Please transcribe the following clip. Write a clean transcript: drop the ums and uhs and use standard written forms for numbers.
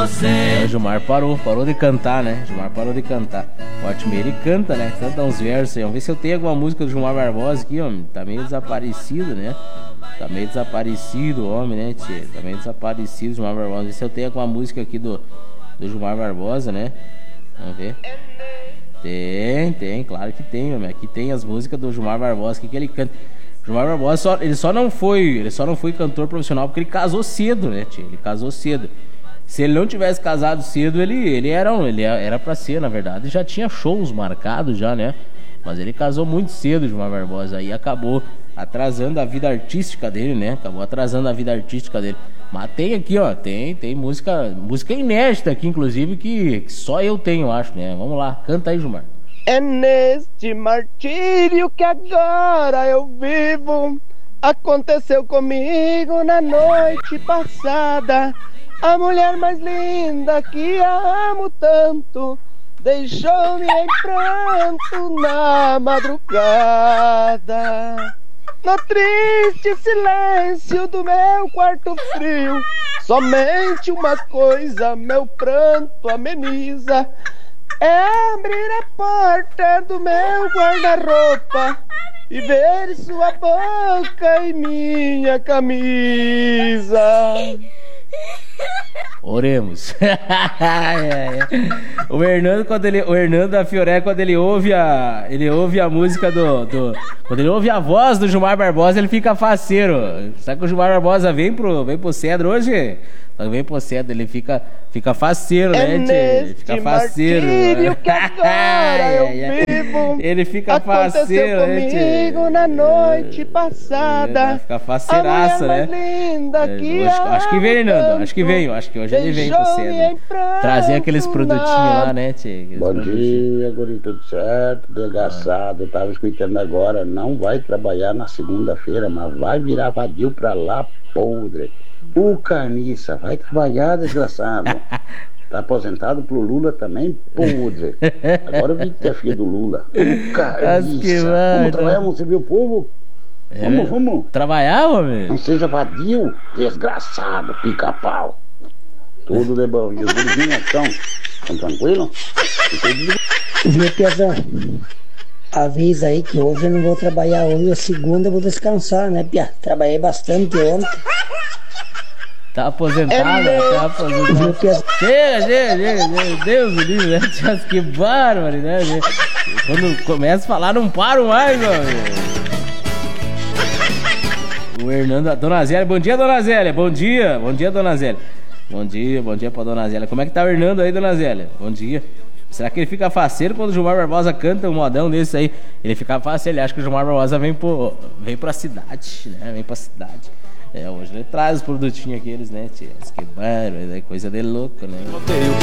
O Gilmar parou de cantar, né? O Gilmar parou de cantar. O Artmir, ele canta, né? Canta uns versos aí. Vamos ver se eu tenho alguma música do Gilmar Barbosa aqui, homem. Tá meio desaparecido, né? Tá meio desaparecido o homem, né, tia? Tá meio desaparecido o Gilmar Barbosa. Vamos ver se eu tenho alguma música aqui do Gilmar Barbosa, né? Vamos ver. Tem, claro que tem, homem. Aqui tem as músicas do Gilmar Barbosa, que ele canta. O Gilmar Barbosa, ele só não foi cantor profissional porque ele casou cedo, né, tia? Ele casou cedo. Se ele não tivesse casado cedo, ele era pra ser, na verdade. Já tinha shows marcados já, né? Mas ele casou muito cedo, Gilmar Barbosa. Aí acabou atrasando a vida artística dele, né? Mas tem aqui, ó, tem música inédita aqui, inclusive, que só eu tenho, acho, né? Vamos lá, canta aí, Gilmar. É neste martírio que agora eu vivo. Aconteceu comigo na noite passada. A mulher mais linda que amo tanto deixou-me em pranto na madrugada. No triste silêncio do meu quarto frio, somente uma coisa meu pranto ameniza: é abrir a porta do meu guarda-roupa e ver sua boca em minha camisa. Oremos. O Hernando da Fioré, quando ele ouve a música quando ele ouve a voz do Gilmar Barbosa, ele fica faceiro. Sabe que o Gilmar Barbosa vem pro Cedro hoje? Vem pro Cedro, ele fica faceiro, né, tchê? Fica faceiro. Que agora eu vivo. Ele fica faceiro, né, tchê? Comigo na noite passada. Fica faceiraça, né? Linda que acho que vem, Hernando. Acho que hoje ele vem pro Cedro. Trazer aqueles produtinhos lá, né, tchê? Bom dia, guri, tudo certo? Desgraçado, tava escutando agora. Não vai trabalhar na segunda-feira, mas vai virar vadio pra lá, podre. O Carniça, vai trabalhar, desgraçado. Tá aposentado pro Lula também, podre. Agora eu vi que é filho do Lula. O Carniça. Vamos trabalhar, vamos servir o povo? Vamos. Trabalhar, homem? Não seja vadio, desgraçado, pica-pau. Tudo de bom. E os vizinhos estão tranquilos? Viu, Piazão? Avisa aí que hoje eu não vou trabalhar. Hoje a segunda eu vou descansar, né, Pia? Trabalhei bastante ontem. Tá aposentado. Chega, Deus do livro, né? Que bárbaro, né? Quando começa a falar, não paro mais, meu amigo. O Hernando, a Dona Zélia, bom dia, Dona Zélia, bom dia, Dona Zélia. Bom dia pra Dona Zélia. Como é que tá o Hernando aí, Dona Zélia? Bom dia. Será que ele fica faceiro quando o Gilmar Barbosa canta um modão desse aí? Ele fica faceiro, ele acha que o Gilmar Barbosa vem pra cidade, né? Vem pra cidade. Hoje ele traz os produtinhos aqueles, né, tia? Que bárbaro, é coisa de louco, né?